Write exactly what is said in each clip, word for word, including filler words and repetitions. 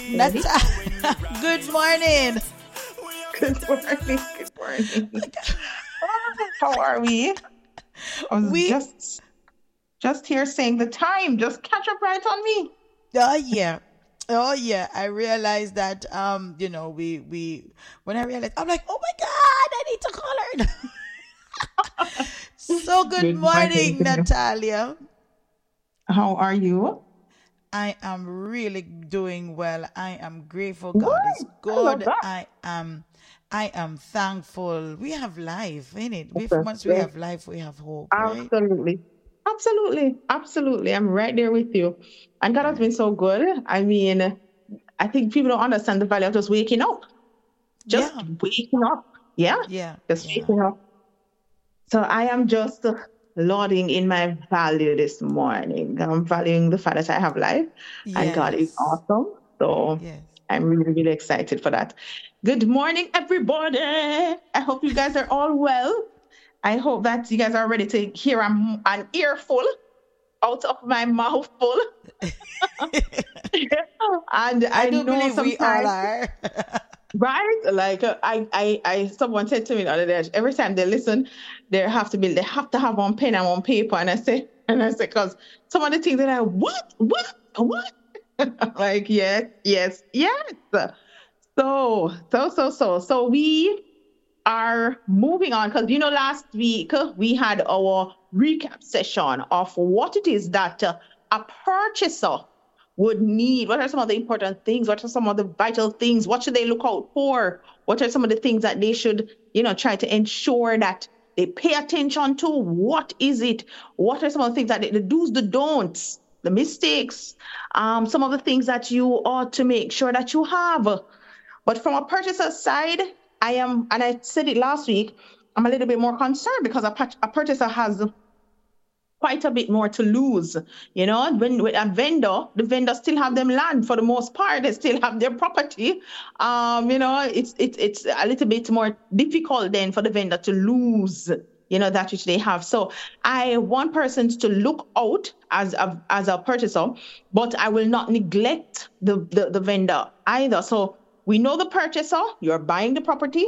Ready? Nata- Good morning. Good morning. Good morning. How are we? I was We, just just here saying the time. Just catch up right on me. oh yeah, oh yeah. I realized that, um, you know, we we when I realized, I'm like, oh my God, I need to call her. So good Good morning. morning, Good morning. Natalia. How are you? I am really doing well. I am grateful. God is Good. I love good. that. I am I am thankful. We have life, in it. We Okay. once we Yes, have life, we have hope, right? absolutely. Absolutely. Absolutely. I'm right there with you. And God has Right. been so good. I mean, I think people don't understand the value of just waking up. Just Yeah. waking up. Yeah. Yeah. Just Yeah. waking up. So I am just lauding in my value this morning. I'm valuing the fact that I have life and God is Yes. awesome. So Yes. I'm really, really excited for that. Good morning, everybody. I hope you guys are all well. I hope that you guys are ready to hear a, an earful out of my mouth full. And I I do know believe we all sometimes, are. right? Like uh, I, I, I, someone said to me the other day, every time they listen, they have to be, they have to have one pen and one paper. And I say, and I say, because some of the things that I, what, what, what? Like, yes, yes, yes. So, so, so, so, so we are moving on because, you know, last week uh, we had our recap session of what it is that uh, a purchaser would need. What are some of the important things? What are some of the vital things? What should they look out for? What are some of the things that they should, you know, try to ensure that they pay attention to? What is it? What are some of the things that they, the do's, the don'ts, the mistakes, um, some of the things that you ought to make sure that you have? But from a purchaser side, I am, and I said it last week, I'm a little bit more concerned because a, pur- a purchaser has quite a bit more to lose. You know, when with a vendor, the vendor still have them land for the most part. They still have their property. Um, you know, it's it's it's a little bit more difficult then for the vendor to lose. You know that which they have. So I want persons to look out as a as a purchaser, but I will not neglect the the, the vendor either. So we know the purchaser. You're buying the property,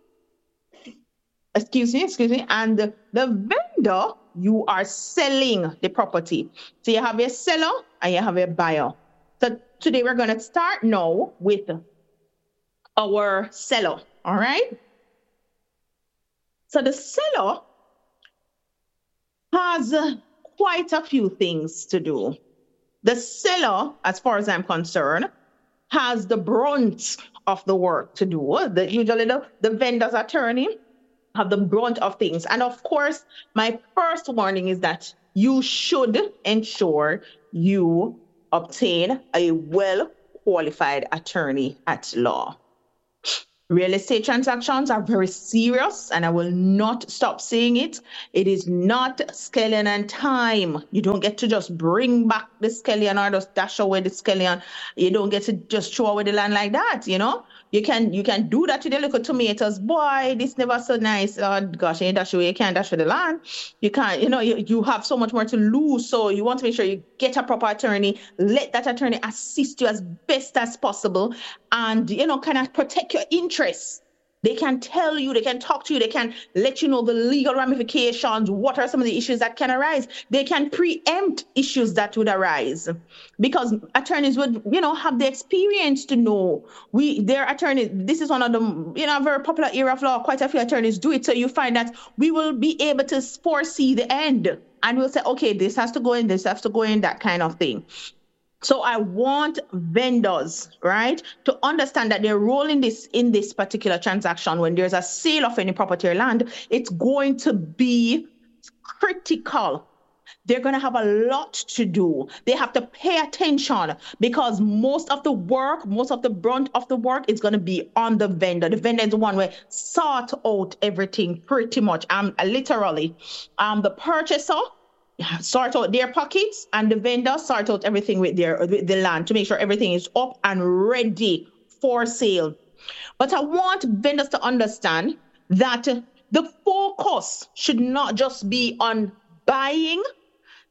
excuse me, excuse me, and the, the vendor, you are selling the property. So you have a seller and you have a buyer. So today we're going to start now with our seller. All right. So the seller has uh, quite a few things to do. The seller, as far as I'm concerned, has the brunt of the work to do. The, usually the, the vendor's attorney have the brunt of things. And of course, my first warning is that you should ensure you obtain a well qualified attorney at law. Real estate transactions are very serious, and I will not stop saying it. It is not scallion and time. You don't get to just bring back the scallion or just dash away the scallion. You don't get to just throw away the land like that, you know? You can you can do that with the little tomatoes. Boy, this never so nice. Oh gosh, you dash away, you can't dash with the land. You can't, you know, you, you have so much more to lose. So you want to make sure you get a proper attorney, let that attorney assist you as best as possible, and you know, kind of protect your interests. They can tell you, they can talk to you, they can let you know the legal ramifications. What are some of the issues that can arise? They can preempt issues that would arise because attorneys would, you know, have the experience to know. We, their attorneys, this is one of the, you know, a very popular area of law. Quite a few attorneys do it. So you find that we will be able to foresee the end and we'll say, okay, this has to go in, this has to go in, that kind of thing. So I want vendors, right, to understand that their role in this in this particular transaction, when there's a sale of any property or land, it's going to be critical. They're going to have a lot to do. They have to pay attention because most of the work, most of the brunt of the work is going to be on the vendor. The vendor is the one where sort out everything pretty much. Um, literally, um, the purchaser sort out their pockets and the vendor sort out everything with their with the land to make sure everything is up and ready for sale. But I want vendors to understand that the focus should not just be on buying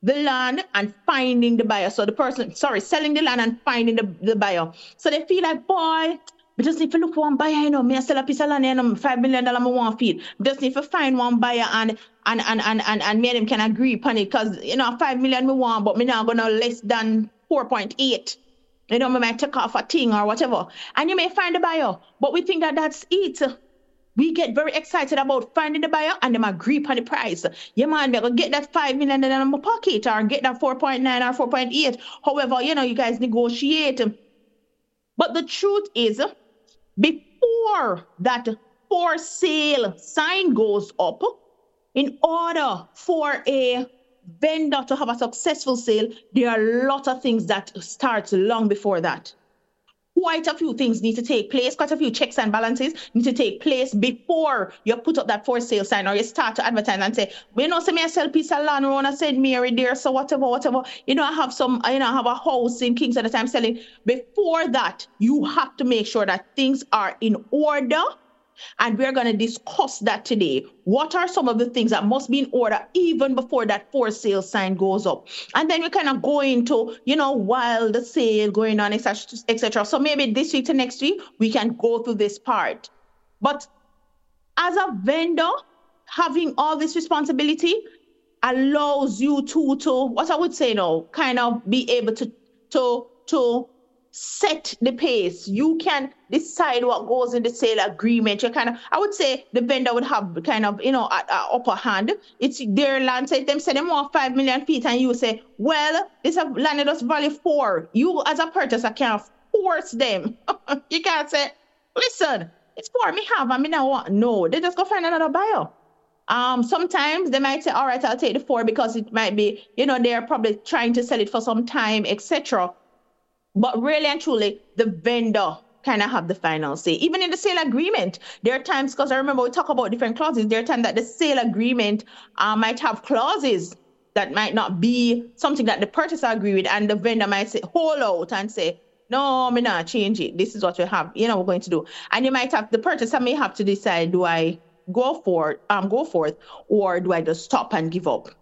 the land and finding the buyer. So the person, sorry, selling the land and finding the, the buyer. So they feel like, boy, we just need to look for one buyer, you know, me I sell a piece of land, you know, five million dollars I want to feed. We just need to find one buyer and and and and and, and me and them can agree upon it. Because, you know, five million we want, but me not gonna less than four point eight. You know, me might take off a thing or whatever. And you may find a buyer, but we think that that's it. We get very excited about finding the buyer and them agree upon the price. Yeah, man, they're going to get that five million in my pocket or get that four point nine or four point eight. However, you know, you guys negotiate. But the truth is, before that for sale sign goes up, in order for a vendor to have a successful sale, there are a lot of things that start long before that. Quite a few things need to take place, quite a few checks and balances need to take place before you put up that for sale sign or you start to advertise and say, well, you know, say me I sell piece of land around I said Mary there, so whatever, whatever. You know, I have some, you know, I have a house in Kingston that I'm selling. Before that, you have to make sure that things are in order. And we're going to discuss that today. What are some of the things that must be in order even before that for sale sign goes up? And then we kind of go into, you know, while the sale going on, et cetera, et cetera. So maybe this week to next week, we can go through this part. But as a vendor, having all this responsibility allows you to, to what I would say now, kind of be able to, to, to, set the pace. You can decide what goes in the sale agreement. You kind of, I would say the vendor would have kind of, you know, a, a upper hand. It's their land. Say them say they want five million feet and you say, well, this a land that does value four. You as a purchaser can't force them. You can't say, listen, it's four me have, I mean I want. No, they just go find another buyer. Um, sometimes they might say, all right, I'll take the four because it might be, you know, they're probably trying to sell it for some time, et cetera. But really and truly, the vendor kind of have the final say. Even in the sale agreement, there are times, because I remember we talk about different clauses, there are times that the sale agreement uh, might have clauses that might not be something that the purchaser agree with, and the vendor might say, hold out and say, no, me not change it. This is what we have, you know, we're going to do. And you might have, the purchaser may have to decide, do I go for um go for it, or do I just stop and give up?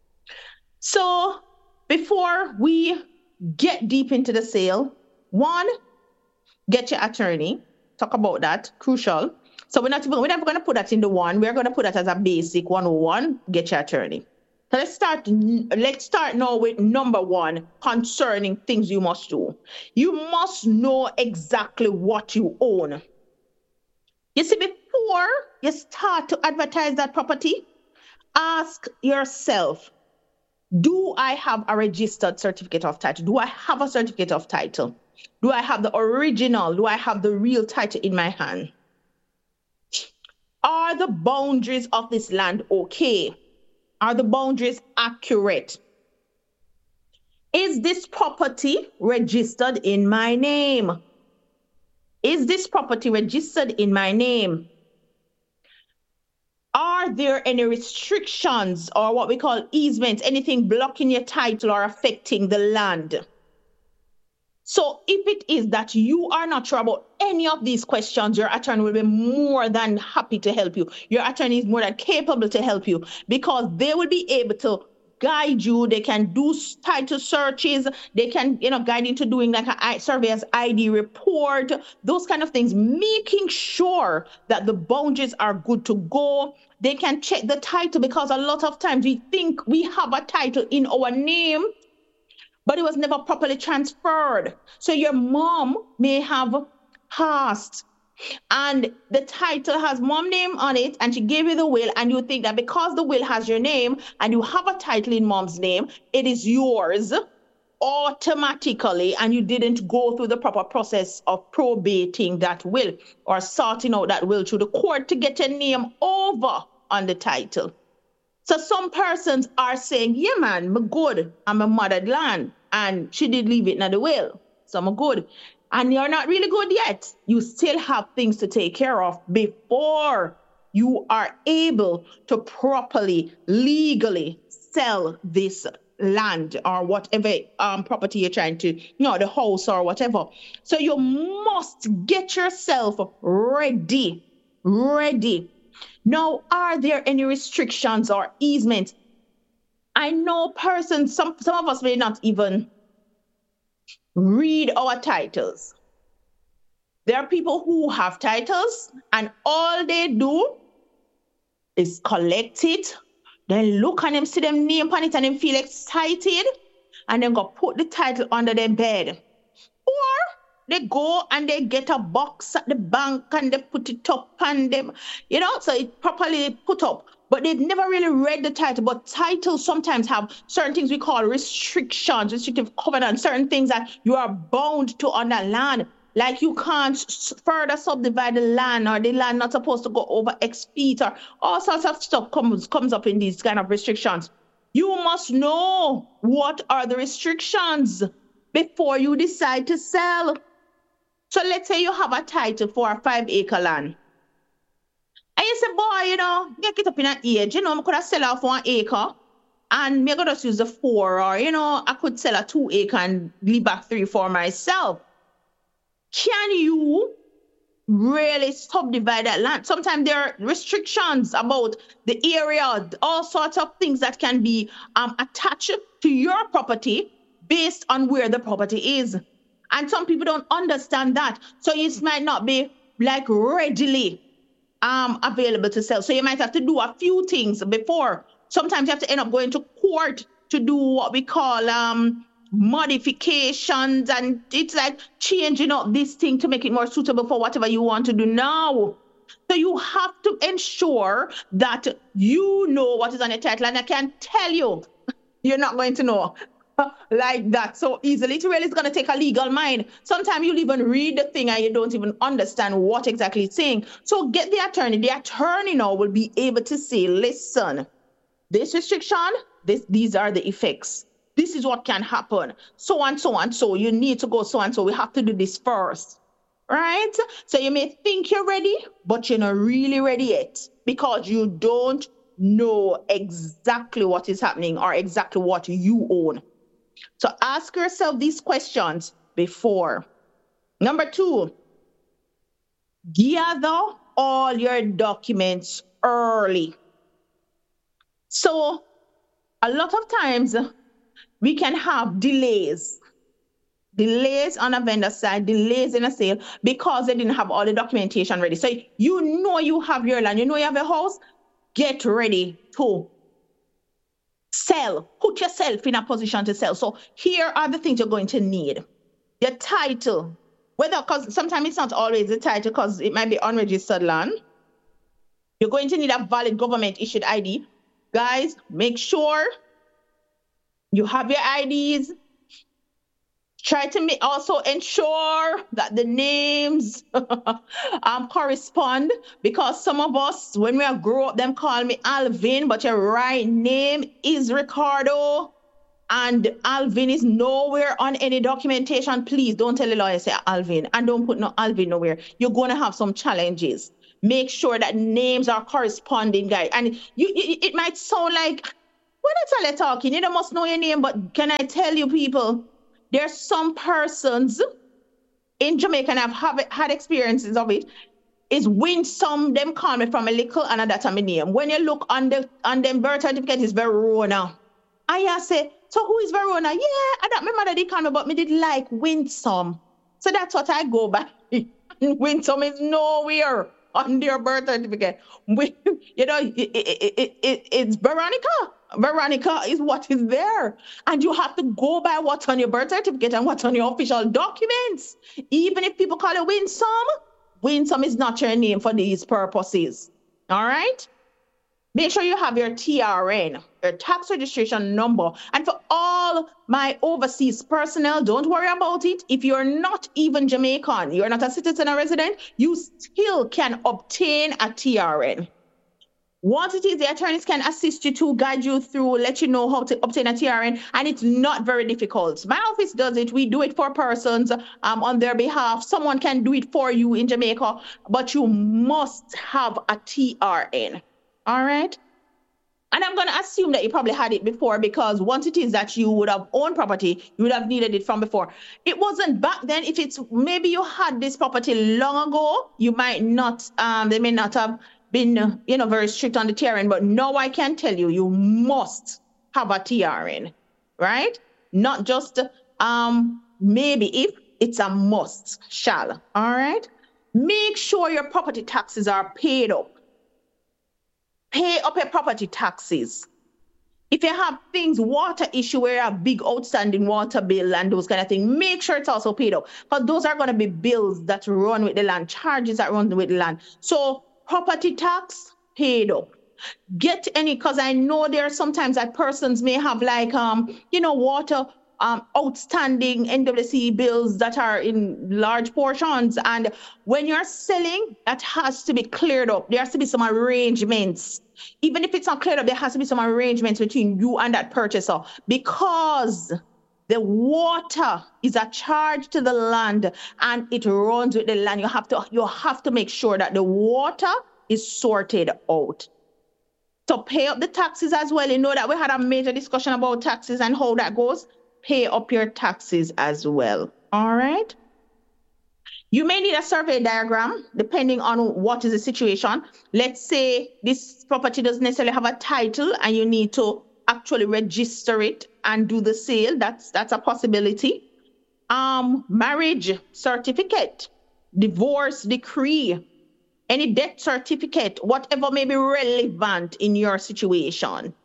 So before we get deep into the sale, one, get your attorney. Talk about that, crucial. So we're not even, we're never going to put that in the one. We're going to put that as a basic one oh one. Get your attorney. So let's start. Let's start now with number one concerning things you must do. You must know exactly what you own. You see, before you start to advertise that property, ask yourself, do I have a registered certificate of title? Do I have a certificate of title? Do I have the original? Do I have the real title in my hand? Are the boundaries of this land okay? Are the boundaries accurate? Is this property registered in my name? Is this property registered in my name? Are there any restrictions or what we call easements, anything blocking your title or affecting the land? So if it is that you are not sure about any of these questions, your attorney will be more than happy to help you. Your attorney is more than capable to help you because they will be able to guide you. They can do title searches. They can, you know, guide you into doing like a surveyor's I D report, those kind of things, making sure that the boundaries are good to go. They can check the title because a lot of times we think we have a title in our name, but it was never properly transferred. So your mom may have passed and the title has mom name on it and she gave you the will, and you think that because the will has your name and you have a title in mom's name, it is yours automatically, and you didn't go through the proper process of probating that will or sorting out that will through the court to get your name over on the title. So some persons are saying, yeah man, I'm good, I'm a mother's land and she did leave it in the will, so I'm good. And you're not really good yet. You still have things to take care of before you are able to properly, legally sell this land or whatever um, property you're trying to, you know, the house or whatever. So you must get yourself ready, ready. Now, are there any restrictions or easements? I know persons, some, some of us may not even read our titles. There are people who have titles and all they do is collect it, then look and them see them name on it and them feel excited and then go put the title under their bed. Or they go and they get a box at the bank and they put it up on them, you know, so it properly put up. But they've never really read the title. But titles sometimes have certain things we call restrictions, restrictive covenants, certain things that you are bound to on that land. Like you can't further subdivide the land, or the land not supposed to go over X feet, or all sorts of stuff comes comes up in these kind of restrictions. You must know what are the restrictions before you decide to sell. So let's say you have a title for a five acre land. And you say, boy, you know, get it up in an age, you know, I could have sell off one acre and maybe just use the four, or, you know, I could sell a two acre and leave back three for myself. Can you really subdivide that land? Sometimes there are restrictions about the area, all sorts of things that can be um, attached to your property based on where the property is. And some people don't understand that. So it might not be like readily um, available to sell. So you might have to do a few things before. Sometimes you have to end up going to court to do what we call um, modifications, and it's like changing up this thing to make it more suitable for whatever you want to do now. So you have to ensure that you know what is on your title, and I can tell you, you're not going to know like that so easily. It really is going to take a legal mind. Sometimes you'll even read the thing and you don't even understand what exactly it's saying. So get the attorney. The attorney now will be able to say, listen, this restriction, this, these are the effects. This is what can happen. So and so and so. You need to go so and so. We have to do this first. Right? So you may think you're ready, but you're not really ready yet because you don't know exactly what is happening or exactly what you own. So ask yourself these questions before. Number two, gather all your documents early. So a lot of times we can have delays, delays on a vendor side, delays in a sale because they didn't have all the documentation ready. So you know you have your land, you know you have a house, get ready to sell. Put yourself in a position to sell. So here are the things you're going to need. Your title, whether, because sometimes it's not always the title because it might be unregistered land. You're going to need a valid government issued I D. Guys, make sure you have your I Ds. Try to make, also ensure that the names um, correspond, because some of us, when we grow up, them call me Alvin, but your right name is Ricardo, and Alvin is nowhere on any documentation. Please don't tell the lawyer say Alvin, and don't put no Alvin nowhere. You're going to have some challenges. Make sure that names are corresponding, guys. And you, it, it might sound like, when I tell you talking, you don't must know your name, but can I tell you, people, there are some persons in Jamaica, and I've have, had experiences of it, is win some, them call me from a little, and that's my name. When you look on the on them birth certificate, it's Verona. I say, so who is Verona? Yeah, I don't, my mother did call me, but me did like Winsome. So that's what I go by. Winsome is nowhere on their birth certificate. We, you know, it, it, it, it, it's Veronica. Veronica is what is there. And you have to go by what's on your birth certificate and what's on your official documents. Even if people call it Winsome, Winsome is not your name for these purposes. All right? Make sure you have your T R N, your tax registration number. And for all my overseas personnel, don't worry about it. If you're not even Jamaican, you're not a citizen or resident, you still can obtain a T R N. Once it is, the attorneys can assist you to guide you through, let you know how to obtain a T R N, and it's not very difficult. My office does it. We do it for persons um, on their behalf. Someone can do it for you in Jamaica, but you must have a T R N. All right? And I'm going to assume that you probably had it before, because once it is that you would have owned property, you would have needed it from before. It wasn't back then. If it's maybe you had this property long ago, you might not, um, they may not have been, you know, very strict on the T R N, but now I can tell you, you must have a T R N, right? Not just um maybe, if it's a must, shall. All right. Make sure your property taxes are paid up. Pay up your property taxes. If you have things, water issue where you have big outstanding water bill and those kind of things, make sure it's also paid up. Because those are going to be bills that run with the land, charges that run with the land. So property tax, paid up. Get any, because I know there are sometimes that persons may have like, um, you know, water um, outstanding N W C bills that are in large portions. And when you're selling, that has to be cleared up. There has to be some arrangements. Even if it's not cleared up, there has to be some arrangements between you and that purchaser, because the water is a charge to the land and it runs with the land. You have to, you have to make sure that the water is sorted out. So pay up the taxes as well. You know that we had a major discussion about taxes and how that goes. Pay up your taxes as well. All right. You may need a survey diagram depending on what is the situation. Let's say this property doesn't necessarily have a title and you need to actually register it and do the sale. That's that's a possibility. Um, marriage certificate, divorce decree, any death certificate, whatever may be relevant in your situation.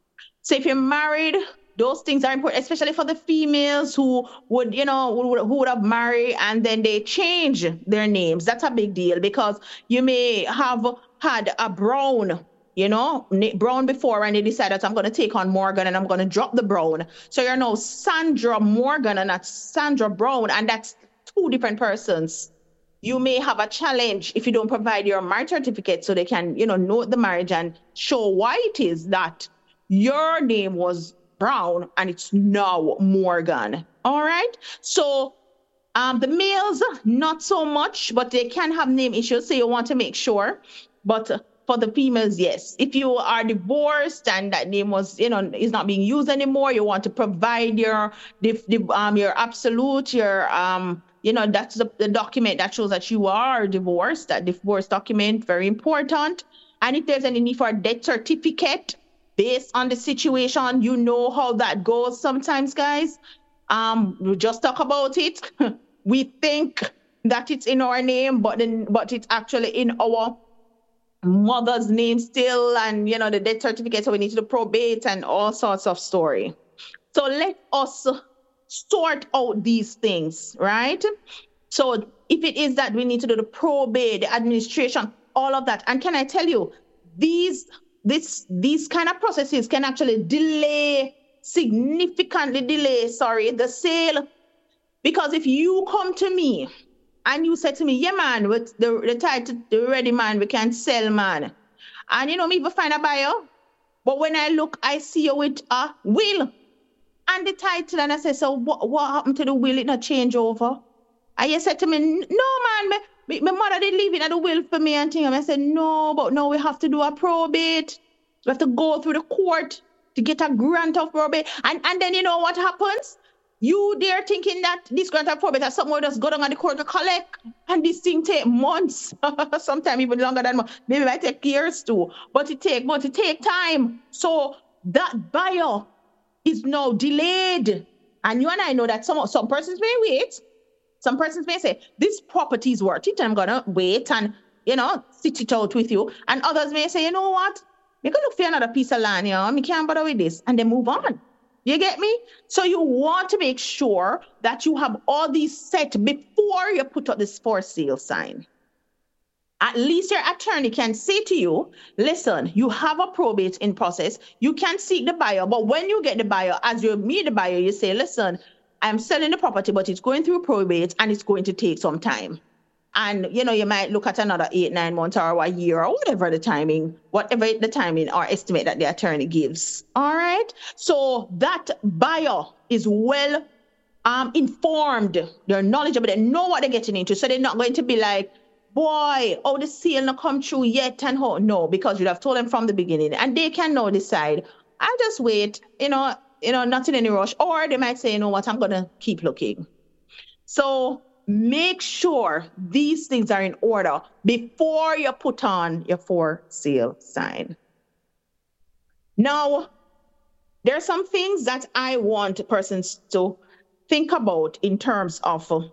So if you're married, those things are important, especially for the females who would, you know, who, who would have married and then they change their names. That's a big deal, because you may have had a Brown, you know, Brown before, and they decided, I'm going to take on Morgan and I'm going to drop the Brown. So you're now Sandra Morgan and not Sandra Brown, and that's two different persons. You may have a challenge if you don't provide your marriage certificate so they can, you know, note the marriage and show why it is that your name was Brown and it's now Morgan. All right. So um, the males, not so much, but they can have name issues. So you want to make sure. But uh, for the females, yes. If you are divorced and that name was, you know, is not being used anymore, you want to provide your, the, the, um, your absolute, your, um, you know, that's the, the document that shows that you are divorced. That divorce document, very important. And if there's any need for a death certificate, based on the situation, you know how that goes sometimes, guys. Um, we just talk about it. We think that it's in our name, but then, but it's actually in our mother's name still, and you know the death certificate. So we need to do probate and all sorts of story. So let us sort out these things, right? So if it is that we need to do the probate, the administration, all of that, and can I tell you, these. This, these kind of processes can actually delay, significantly delay, sorry, the sale. Because if you come to me and you say to me, yeah, man, with the, the title, the ready, man, we can sell, man. And you know, me, we find a buyer. But when I look, I see you with a will and the title. And I say, so what, what happened to the will? It not change over? And you said to me, no, man, me, My, my mother did leave it at the will for me and thing. And I said, no, but now we have to do a probate. We have to go through the court to get a grant of probate. And, and then you know what happens? You there thinking that this grant of probate is something we just go down on the court to collect. And this thing take months, sometimes even longer than months. Maybe it might take years too. But it take months, it take time. So that buyer is now delayed. And you and I know that some, some persons may wait. Some persons may say, this property is worth it, I'm going to wait and, you know, sit it out with you. And others may say, you know what? You can look for another piece of land, you know, I can't bother with this. And they move on. You get me? So you want to make sure that you have all these set before you put up this for sale sign. At least your attorney can say to you, listen, you have a probate in process. You can seek the buyer. But when you get the buyer, as you meet the buyer, you say, listen, I'm selling the property, but it's going through probate and it's going to take some time. And, you know, you might look at another eight, nine months or a year or whatever the timing, whatever the timing or estimate that the attorney gives. All right. So that buyer is well um, informed. They're knowledgeable. They know what they're getting into. So they're not going to be like, boy, oh, the sale not come through yet. And how? No, because you have told them from the beginning and they can now decide, I'll just wait, you know, you know, not in any rush, or they might say, you know what, I'm going to keep looking. So make sure these things are in order before you put on your for sale sign. Now, There are some things that I want persons to think about in terms of uh,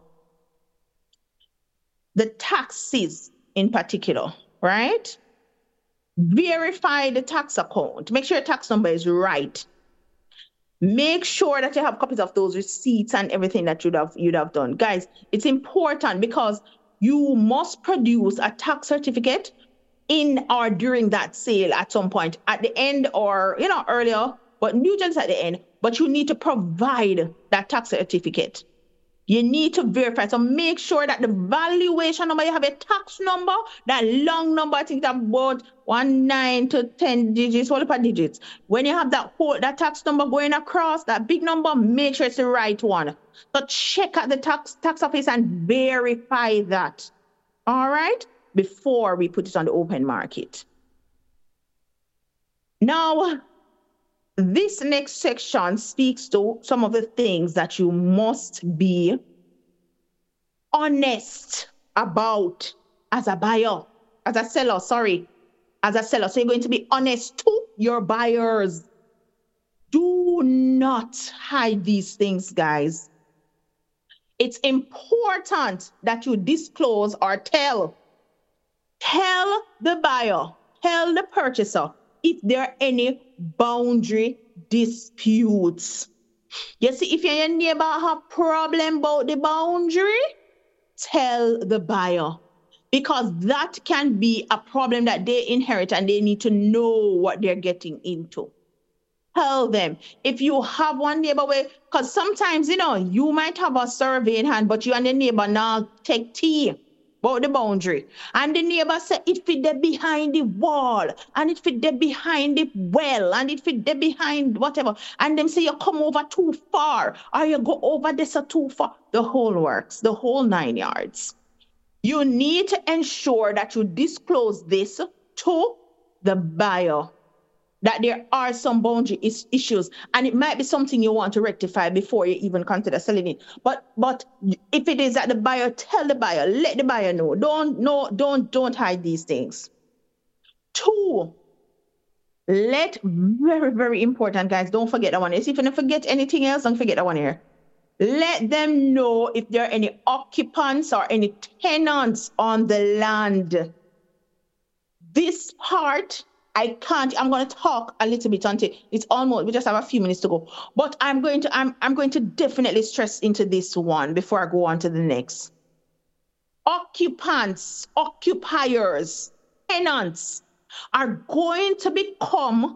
the taxes in particular, right? Verify the tax account. Make sure your tax number is right. Make sure that you have copies of those receipts and everything that you'd have you'd have done. Guys, it's important because you must produce a tax certificate in or during that sale at some point, at the end or you know earlier, but usually at the end. But you need to provide that tax certificate. You need to verify. So make sure that the valuation number, you have a tax number, that long number, I think that about one nine to ten digits, what about digits? When you have that whole that tax number going across, that big number, make sure it's the right one. So check at the tax tax office and verify that. All right? Before we put it on the open market. Now, this next section speaks to some of the things that you must be honest about as a buyer, as a seller, sorry, as a seller. So you're going to be honest to your buyers. Do not hide these things, guys. It's important that you disclose or tell, tell the buyer, tell the purchaser if there are any boundary disputes. You see, if your neighbor have problem about the boundary, tell the buyer, because that can be a problem that they inherit and they need to know what they're getting into. Tell them. If you have one neighbor where, because sometimes, you know, you might have a survey in hand, but you and the neighbor now take tea about the boundary. And the neighbor say it fit there behind the wall, and it fit there behind the well, and it fit there behind whatever. And them say you come over too far, or you go over this or too far. The whole works, the whole nine yards. You need to ensure that you disclose this to the buyer, that there are some boundary is issues, and it might be something you want to rectify before you even consider selling it. But but if it is that the buyer, tell the buyer, let the buyer know. Don't no, don't don't hide these things. Two, let very very important, guys. Don't forget that one. If you don't forget anything else, don't forget that one here. Let them know if there are any occupants or any tenants on the land. This part, I can't, I'm going to talk a little bit until it's almost, we just have a few minutes to go. But I'm going to, I'm, I'm going to definitely stress into this one before I go on to the next. Occupants, occupiers, tenants are going to become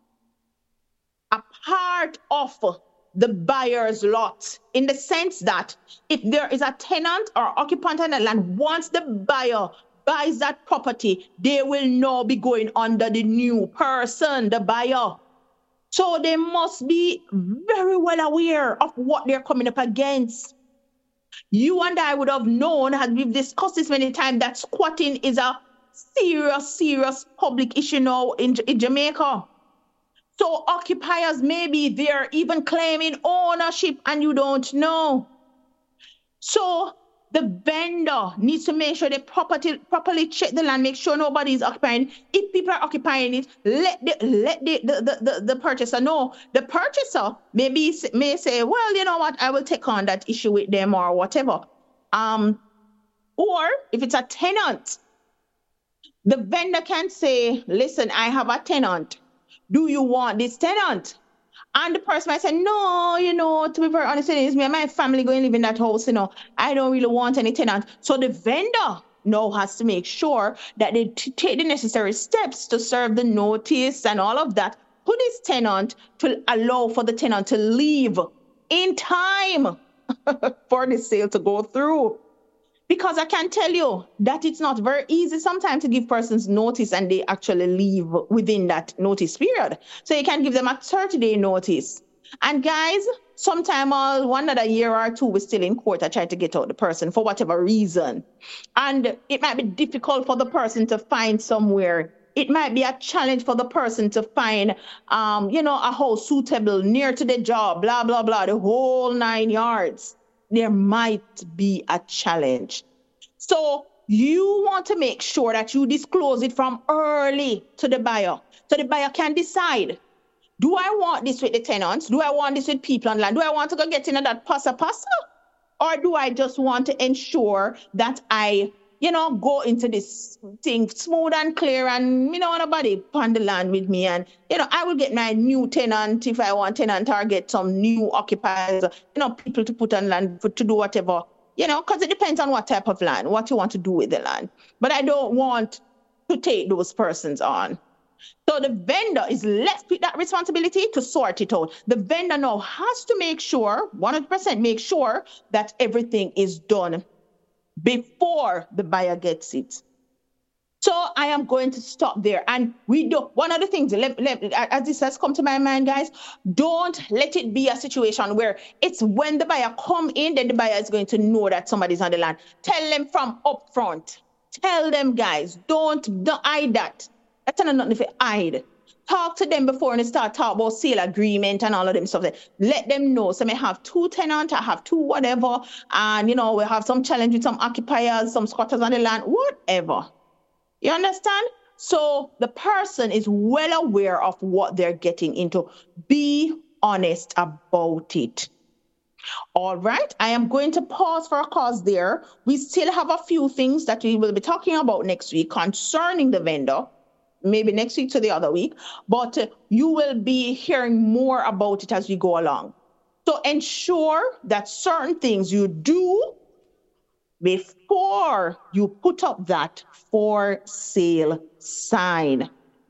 a part of the buyer's lot, in the sense that if there is a tenant or occupant on the land, once the buyer buys that property, they will now be going under the new person, the buyer. So they must be very well aware of what they're coming up against. You and I would have known, as we've discussed this many times, that squatting is a serious, serious public issue now in, in Jamaica. So occupiers, maybe they're even claiming ownership and you don't know. So the vendor needs to make sure they properly, properly check the land, make sure nobody is occupying. If people are occupying it, let the let the, the, the, the, the purchaser know. The purchaser maybe may say, well, you know what, I will take on that issue with them or whatever. Um, or if it's a tenant, the vendor can say, listen, I have a tenant. Do you want this tenant? And the person might say, no, you know, to be very honest, it is me and my family going to live in that house, you know, I don't really want any tenant. So the vendor now has to make sure that they t- take the necessary steps to serve the notice and all of that to this tenant to allow for the tenant to leave in time for the sale to go through. Because I can tell you that it's not very easy sometimes to give persons notice and they actually leave within that notice period. So you can give them a thirty-day notice. And guys, sometime uh, one other year or two, we're still in court. I try to get out the person for whatever reason. And it might be difficult for the person to find somewhere. It might be a challenge for the person to find, um, you know, a house suitable near to the job, blah, blah, blah, the whole nine yards. There might be a challenge. So you want to make sure that you disclose it from early to the buyer, so the buyer can decide, Do I want this with the tenants? Do I want this with people on land? Do I want to go get into that passa passa? Or do I just want to ensure that I, you know, go into this thing smooth and clear and, you know, nobody on the land with me? And, you know, I will get my new tenant if I want tenant or get some new occupiers, you know, people to put on land for, to do whatever, you know, because it depends on what type of land, what you want to do with the land. But I don't want to take those persons on. So the vendor is left with that responsibility to sort it out. The vendor now has to make sure, one hundred percent make sure that everything is done before the buyer gets it. So I am going to stop there. And we do, one of the things, let, let, as this has come to my mind, guys, don't let it be a situation where it's when the buyer come in, then the buyer is going to know that somebody's on the land. Tell them from up front. Tell them, guys, don't, don't hide that. That's not nothing if you hide. Talk to them before and start talk about sale agreement and all of them stuff. Let them know. So I may have two tenants, I have two whatever, and you know, we have some challenge with some occupiers, some squatters on the land, whatever. You understand? So the person is well aware of what they're getting into. Be honest about it. All right, I am going to pause for a cause there. We still have a few things that we will be talking about next week concerning the vendor. Maybe next week to the other week, but uh, you will be hearing more about it as we go along. So ensure that certain things you do before you put up that for sale sign.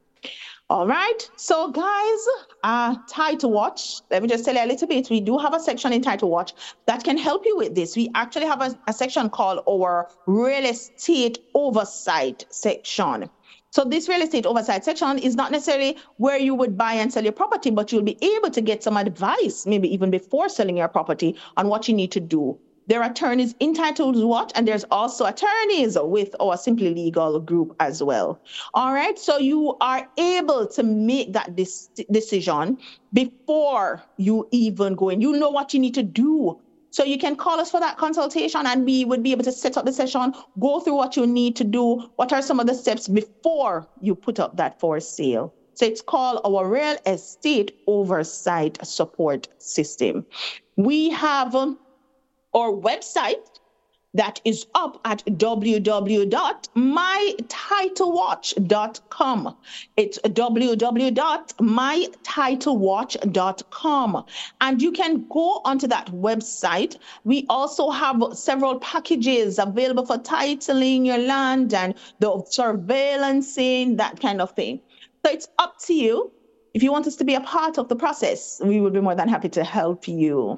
All right, so guys, uh, Title Watch, let me just tell you a little bit. We do have a section in Title Watch that can help you with this. We actually have a, a section called our Real Estate Oversight section. So this real estate oversight section is not necessarily where you would buy and sell your property, but you'll be able to get some advice, maybe even before selling your property, on what you need to do. There are attorneys in Title Watch, and there's also attorneys with our Simply Legal group as well. All right, so you are able to make that dis- decision before you even go in. You know what you need to do. So you can call us for that consultation and we would be able to set up the session, go through what you need to do, what are some of the steps before you put up that for sale. So it's called our Real Estate Oversight Support System. We have um, our website that is up at w w w dot my title watch dot com. It's w w w dot my title watch dot com. And you can go onto that website. We also have several packages available for titling your land and the surveillancing, that kind of thing. So it's up to you. If you want us to be a part of the process, we would be more than happy to help you.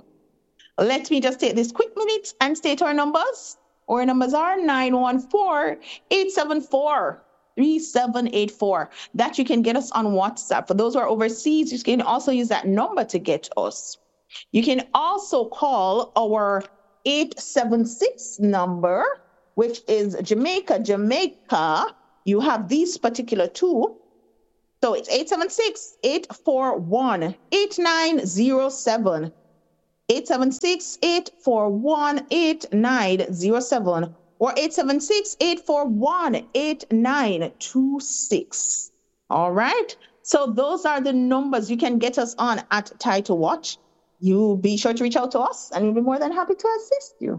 Let me just take this quick minute and state our numbers. Our numbers are nine one four, eight seven four, three seven eight four. That you can get us on WhatsApp. For those who are overseas, you can also use that number to get us. You can also call our eight seven six number, which is Jamaica, Jamaica. You have these particular two. So it's eight seven six, eight four one, eight nine zero seven. eight seven six, eight four one, eight nine zero seven or eight seven six, eight four one, eight nine two six. All right. So those are the numbers you can get us on at Title Watch. You be sure to reach out to us and we'll be more than happy to assist you.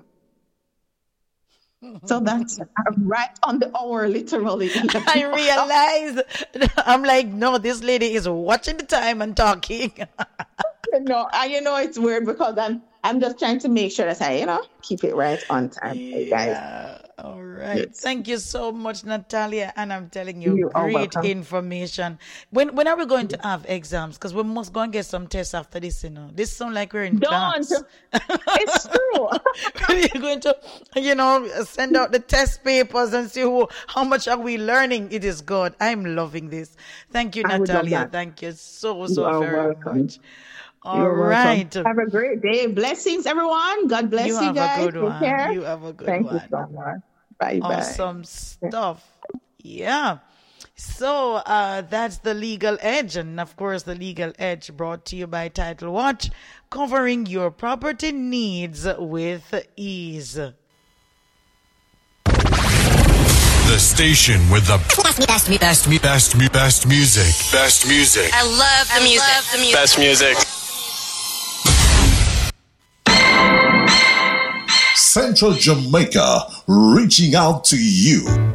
So that's right on the hour, literally. I realize, I'm like, no, this lady is watching the time and talking. No, I, you know, it's weird because I'm I'm just trying to make sure that I, you know, keep it right on time, yeah, guys. All right. Yes. Thank you so much, Natalia. And I'm telling you, you great information. When when are we going to have exams? Because we must go and get some tests after this, you know. This sounds like we're in Don't. class. It's true. We're going to, you know, send out the test papers and see who, how much are we learning. It is good. I'm loving this. Thank you, Natalia. Thank you so, so you very welcome. much. All You're right. Welcome. Have a great day. Blessings, everyone. God bless you, you guys. You have a good one. Care. You have a good Thank one. Thank you so much. Bye bye. Awesome stuff. Yeah. So uh, that's the Legal Edge. And of course, the Legal Edge brought to you by Title Watch, covering your property needs with ease. The station with the best, best, best, best, best, best music. Best music. I love the I music. Love the music. Best music. Central Jamaica, reaching out to you.